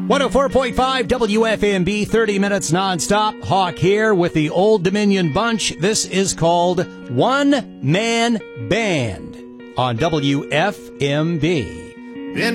104.5 WFMB, 30 minutes nonstop. Hawk here with the Old Dominion Bunch. This is called One Man Band on WFMB.